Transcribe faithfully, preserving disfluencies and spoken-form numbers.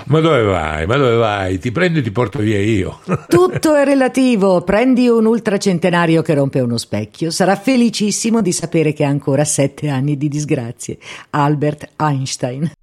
Ma dove vai? Ma dove vai? Ti prendo e ti porto via io. Tutto è relativo. Prendi un ultracentenario che rompe uno specchio, sarà felicissimo di sapere che ha ancora sette anni di disgrazie. Albert Einstein.